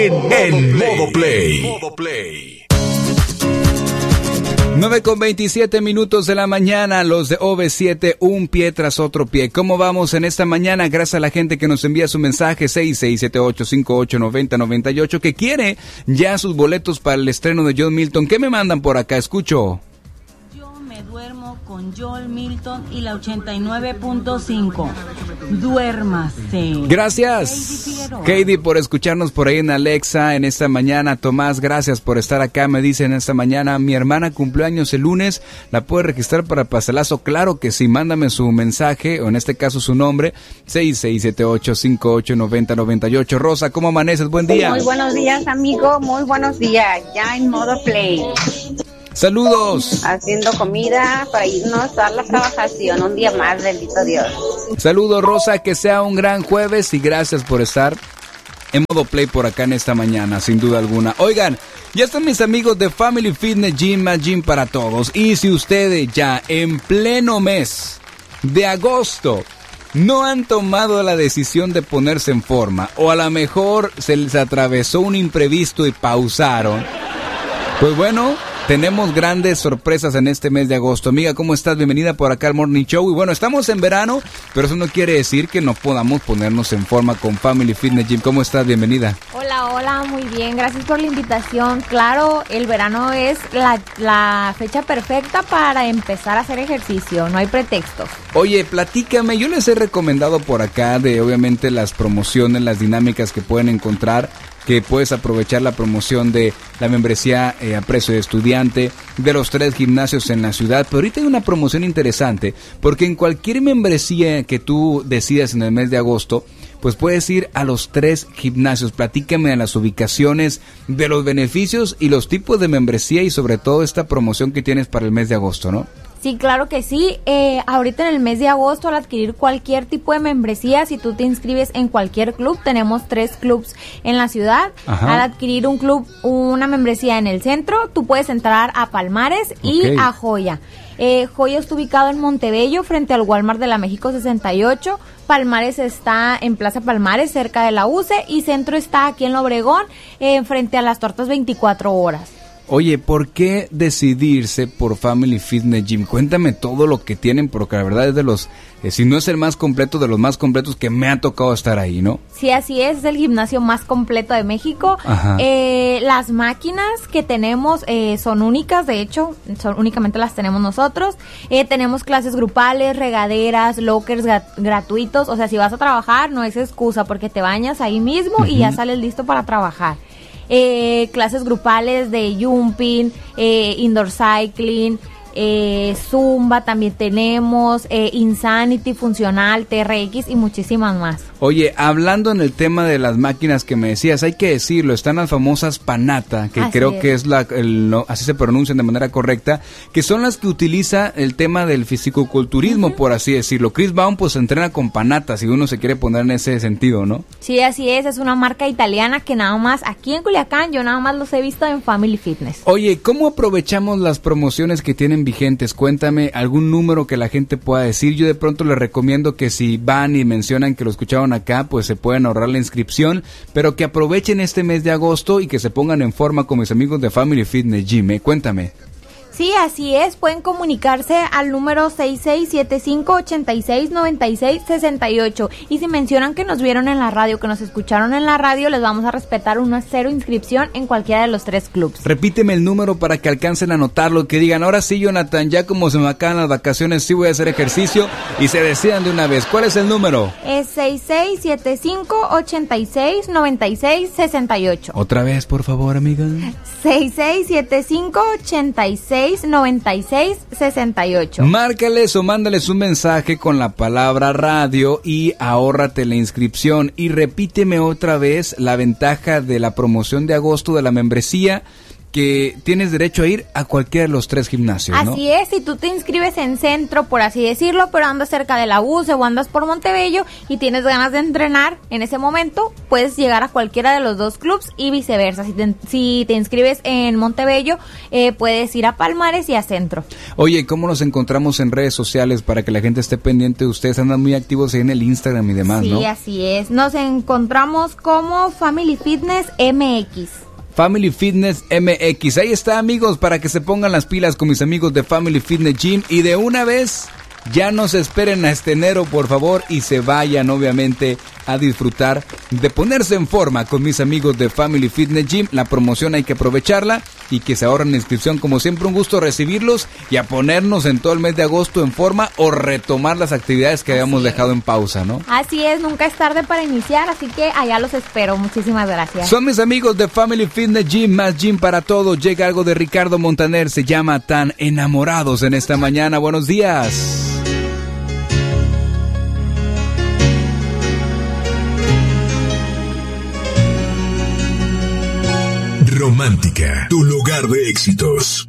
En modo play. 9:27 de la mañana, los de OV7, un pie tras otro pie. ¿Cómo vamos en esta mañana? Gracias a la gente que nos envía su mensaje 6678589098, que quiere ya sus boletos para el estreno de John Milton. ¿Qué me mandan por acá? Escucho. Yo me duermo con John Milton y la 89.5. Duérmase. Gracias, Katie, por escucharnos por ahí en Alexa en esta mañana. Tomás, gracias por estar acá. Me dicen esta mañana, mi hermana cumplió años el lunes, ¿la puede registrar para pastelazo? Claro que sí, mándame su mensaje, o en este caso su nombre, 6678589098. Rosa, ¿cómo amaneces? Buen día. Muy buenos días, amigo, muy buenos días, ya en modo play. Saludos. Haciendo comida para irnos a la trabajación, un día más, bendito Dios. Saludos, Rosa, que sea un gran jueves y gracias por estar en modo play por acá en esta mañana, sin duda alguna. Oigan, ya están mis amigos de Family Fitness Gym, más gym para todos. Y si ustedes ya en pleno mes de agosto no han tomado la decisión de ponerse en forma, o a lo mejor se les atravesó un imprevisto y pausaron, pues bueno, tenemos grandes sorpresas en este mes de agosto. Amiga, ¿cómo estás? Bienvenida por acá al Morning Show. Y bueno, estamos en verano, pero eso no quiere decir que no podamos ponernos en forma con Family Fitness Gym. ¿Cómo estás? Bienvenida. Hola, muy bien. Gracias por la invitación. Claro, el verano es la fecha perfecta para empezar a hacer ejercicio. No hay pretextos. Oye, platícame. Yo les he recomendado por acá de, obviamente, las promociones, las dinámicas que pueden encontrar, que puedes aprovechar la promoción de la membresía a precio de estudiante, de los 3 gimnasios en la ciudad. Pero ahorita hay una promoción interesante, porque en cualquier membresía que tú decidas en el mes de agosto, pues puedes ir a los 3 gimnasios. Platícame de las ubicaciones, de los beneficios y los tipos de membresía, y sobre todo esta promoción que tienes para el mes de agosto, ¿no? Sí, claro que sí. Ahorita en el mes de agosto, al adquirir cualquier tipo de membresía, si tú te inscribes en cualquier club, tenemos 3 clubs en la ciudad. Ajá. Al adquirir un club, una membresía en el centro, tú puedes entrar a Palmares y a Joya. Joya está ubicado en Montebello, frente al Walmart de la México 68. Palmares está en Plaza Palmares, cerca de la UCE, y Centro está aquí en Obregón, frente a las tortas 24 horas. Oye, ¿por qué decidirse por Family Fitness Gym? Cuéntame todo lo que tienen, porque la verdad es de los, si no es el más completo, de los más completos que me ha tocado estar ahí, ¿no? Sí, así es el gimnasio más completo de México. Las máquinas que tenemos son únicas, de hecho, únicamente las tenemos nosotros. Tenemos clases grupales, regaderas, lockers gratuitos, o sea, si vas a trabajar no es excusa, porque te bañas ahí mismo y ya sales listo para trabajar. Clases grupales de jumping, indoor cycling, Zumba también tenemos, Insanity, funcional, TRX y muchísimas más. Oye, hablando en el tema de las máquinas que me decías, hay que decirlo, están las famosas Panata, que así creo que es así se pronuncian de manera correcta, que son las que utiliza el tema del fisicoculturismo, por así decirlo. Chris Baum pues entrena con Panata, si uno se quiere poner en ese sentido, ¿no? Sí, así es una marca italiana que nada más aquí en Culiacán, yo nada más los he visto en Family Fitness. Oye, ¿cómo aprovechamos las promociones que tienen vigentes? Cuéntame algún número que la gente pueda decir. Yo de pronto les recomiendo que si van y mencionan que lo escucharon acá, pues se pueden ahorrar la inscripción, pero que aprovechen este mes de agosto y que se pongan en forma con mis amigos de Family Fitness Gym. Cuéntame. Sí, así es, pueden comunicarse al número 6675-869668, y si mencionan que nos vieron en la radio, que nos escucharon en la radio, les vamos a respetar una 0 inscripción en cualquiera de los 3 clubs. Repíteme el número para que alcancen a anotarlo, que digan, ahora sí, Jonathan, ya como se me acaban las vacaciones, sí voy a hacer ejercicio, y se decidan de una vez. ¿Cuál es el número? Es 6675-869668. Otra vez, por favor, amiga. 6675-869668. Márcales o mándales un mensaje con la palabra radio y ahórrate la inscripción. Y repíteme otra vez la ventaja de la promoción de agosto de la membresía. que tienes derecho a ir a cualquiera de los 3 gimnasios, ¿no? Así es, si tú te inscribes en centro, por así decirlo, pero andas cerca de la UCE o andas por Montebello y tienes ganas de entrenar en ese momento, puedes llegar a cualquiera de los 2 clubs y viceversa. Si te inscribes en Montebello, puedes ir a Palmares y a Centro. Oye, ¿cómo nos encontramos en redes sociales para que la gente esté pendiente de ustedes? Andan muy activos ahí en el Instagram y demás, ¿no? Sí, así es. Nos encontramos como Family Fitness MX. Family Fitness MX. Ahí está, amigos, para que se pongan las pilas con mis amigos de Family Fitness Gym. Y de una vez, ya no se esperen a este enero, por favor, y se vayan, obviamente, a disfrutar de ponerse en forma con mis amigos de Family Fitness Gym. La promoción hay que aprovecharla y que se ahorren la inscripción. Como siempre, un gusto recibirlos y a ponernos en todo el mes de agosto en forma o retomar las actividades que habíamos dejado en pausa, ¿no? Así es, nunca es tarde para iniciar, así que allá los espero. Muchísimas gracias. Son mis amigos de Family Fitness Gym, más gym para todos. Llega algo de Ricardo Montaner, se llama Tan Enamorados en esta mañana. Buenos días. Romántica, tu lugar de éxitos.